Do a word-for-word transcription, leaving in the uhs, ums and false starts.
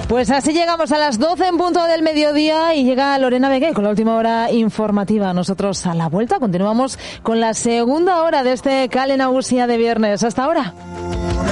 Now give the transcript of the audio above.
Pues así llegamos a las doce en punto del mediodía y llega Lorena Begué con la última hora informativa. Nosotros a la vuelta continuamos con la segunda hora de este Kale Nagusia de viernes. Hasta ahora.